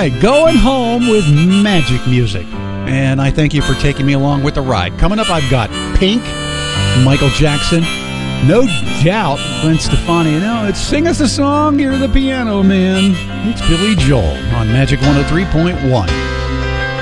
right, going home with magic music. And I thank you for taking me along with the ride. Coming up, I've got Pink, Michael Jackson, no doubt Gwen Stefani. You know, it's Sing Us a Song, You're the Piano Man. It's Billy Joel on Magic 103.1.